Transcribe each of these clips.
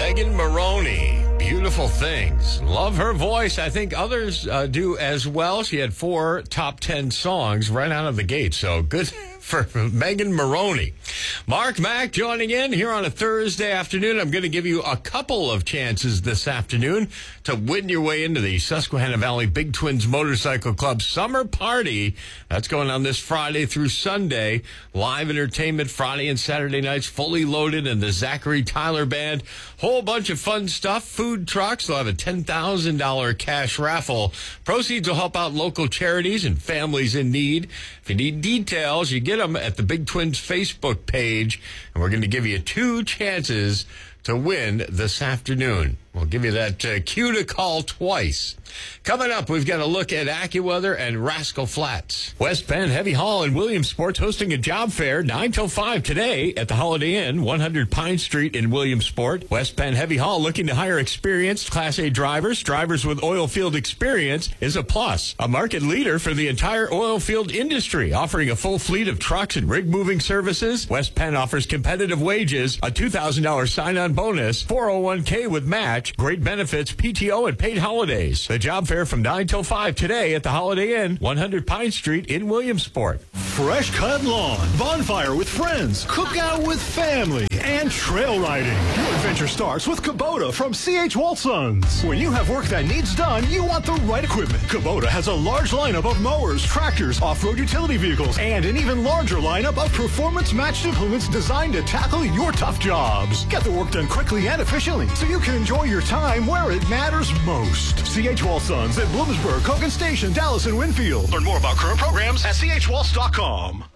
Megan Moroney, Beautiful Things. Love her voice. I think others do as well. She had 4 top 10 songs right out of the gate. So good for Megan Moroney. Mark Mack joining in here on a Thursday afternoon. I'm going to give you a couple of chances this afternoon to win your way into the Susquehanna Valley Big Twins Motorcycle Club Summer Party. That's going on this Friday through Sunday. Live entertainment Friday and Saturday nights, fully loaded, and the Zachary Tyler Band. Whole bunch of fun stuff. Food trucks. They'll have a $10,000 cash raffle. Proceeds will help out local charities and families in need. If you need details, you get them at the Big Twins Facebook page, and we're going to give you 2 chances to win this afternoon. We'll give you that cue to call twice. Coming up, we've got a look at AccuWeather and Rascal Flats. West Penn Heavy Haul and Williamsport hosting a job fair 9 till 5 today at the Holiday Inn, 100 Pine Street in Williamsport. West Penn Heavy Haul looking to hire experienced Class A drivers. Drivers with oil field experience is a plus. A market leader for the entire oil field industry, offering a full fleet of trucks and rig moving services. West Penn offers competitive wages, a $2,000 sign-on bonus, 401k with match, great benefits, PTO, and paid holidays. The job fair from 9 till 5 today at the Holiday Inn, 100 Pine Street in Williamsport. Fresh cut lawn, bonfire with friends, cookout with family, and trail riding. Your adventure starts with Kubota from C.H. Waltzons. When you have work that needs done, you want the right equipment. Kubota has a large lineup of mowers, tractors, off-road utility vehicles, and an even larger lineup of performance-matched implements designed to tackle your tough jobs. Get the work done quickly and efficiently so you can enjoy your time where it matters most. C.H. Waltzons at Bloomsburg, Hogan Station, Dallas, and Winfield. Learn more about current programs at chwaltz.com.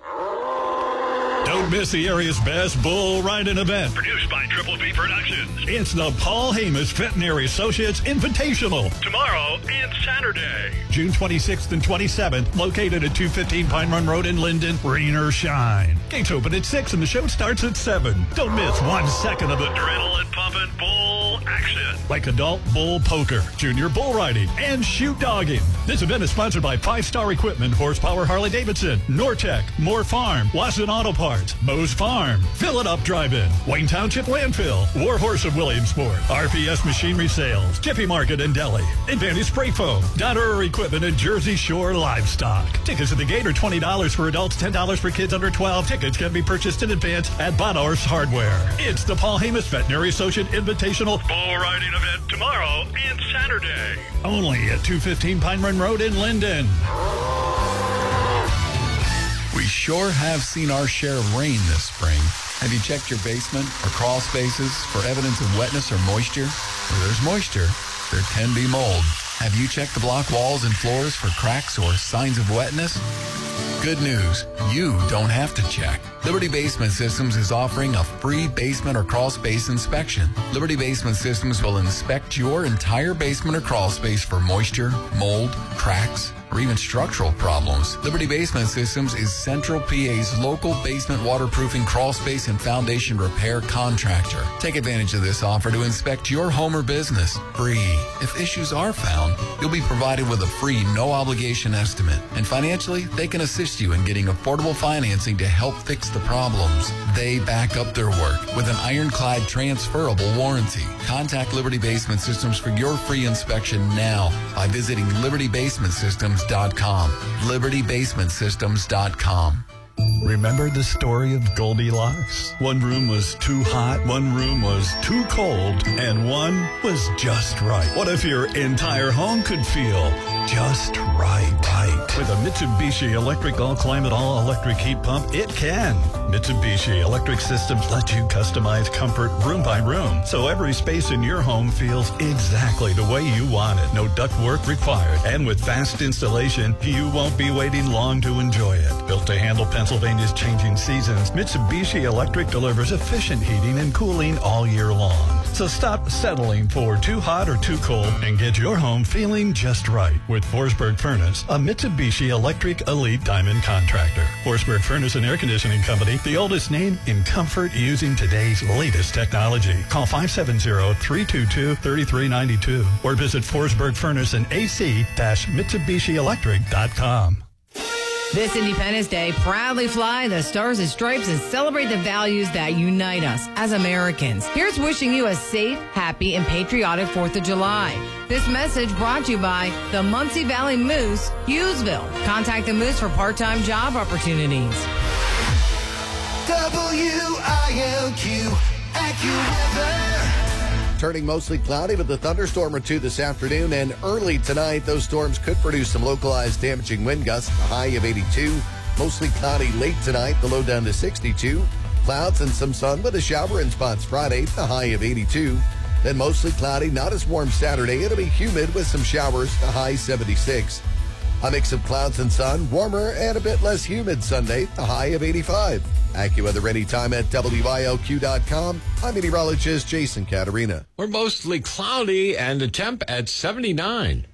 Don't miss the area's best bull riding event. Produced by Triple B Productions. It's the Paul Hamas Veterinary Associates Invitational. Tomorrow and Saturday. June 26th and 27th, located at 215 Pine Run Road in Linden. Rain or shine. Gates open at 6 and the show starts at 7. Don't miss 1 second of the Adrenaline pumping bull action. like adult bull poker, junior bull riding, and shoot dogging. This event is sponsored by 5-Star Equipment, Horsepower Harley-Davidson, Nortec, Moore Farm, Wasson Auto Parts, Moe's Farm, Fill It Up Drive-In, Wayne Township Landfill, Warhorse of Williamsport, RPS Machinery Sales, Jiffy Market and Deli, Advantage Spray Foam, Donner Equipment, and Jersey Shore Livestock. Tickets at the gate are $20 for adults, $10 for kids under 12. Tickets can be purchased in advance at Bonhorse Hardware. It's the Paul Hamas Veterinary Associate Invitational Bull riding event tomorrow and Saturday. only at 215 Pine Run Road in Linden. We sure have seen our share of rain this spring. Have you checked your basement or crawl spaces for evidence of wetness or moisture? Where there's moisture, there can be mold. Have you checked the block walls and floors for cracks or signs of wetness? Good news, you don't have to check. Liberty Basement Systems is offering a free basement or crawl space inspection. Liberty Basement Systems will inspect your entire basement or crawl space for moisture, mold, cracks, or even structural problems. Liberty Basement Systems is Central PA's local basement waterproofing, crawl space, and foundation repair contractor. Take advantage of this offer to inspect your home or business free. If issues are found, you'll be provided with a free, no-obligation estimate. And financially, they can assist you in getting affordable financing to help fix the problems. They back up their work with an ironclad transferable warranty. Contact Liberty Basement Systems for your free inspection now by visiting libertybasementsystems.com. libertybasementsystems.com. Remember the story of Goldilocks? One room was too hot, one room was too cold, and one was just right. What if your entire home could feel just right? With a Mitsubishi Electric All-Climate All-Electric Heat Pump, it can. Mitsubishi Electric Systems let you customize comfort room by room, so every space in your home feels exactly the way you want it. No ductwork required. And with fast installation, you won't be waiting long to enjoy it. Built to handle Pennsylvania's changing seasons, Mitsubishi Electric delivers efficient heating and cooling all year long. So stop settling for too hot or too cold and get your home feeling just right with Forsberg Furnace, a Mitsubishi Electric Elite Diamond contractor. Forsberg Furnace and Air Conditioning Company, the oldest name in comfort using today's latest technology. Call 570-322-3392 or visit Forsberg Furnace and AC-MitsubishiElectric.com. This Independence Day, proudly fly the stars and stripes and celebrate the values that unite us as Americans. Here's wishing you a safe, happy, and patriotic 4th of July. This message brought to you by the Muncie Valley Moose, Hughesville. Contact the Moose for part-time job opportunities. WILQ AccuWeather. Turning mostly cloudy with a thunderstorm or two this afternoon, and early tonight, those storms could produce some localized damaging wind gusts, a high of 82. Mostly cloudy late tonight, the low down to 62. Clouds and some sun with a shower in spots Friday, the high of 82. Then mostly cloudy, not as warm Saturday. It'll be humid with some showers, the high 76. A mix of clouds and sun, warmer and a bit less humid Sunday, the high of 85. AccuWeather anytime at WILQ.com. I'm meteorologist Jason Caterina. We're mostly cloudy and a temp at 79.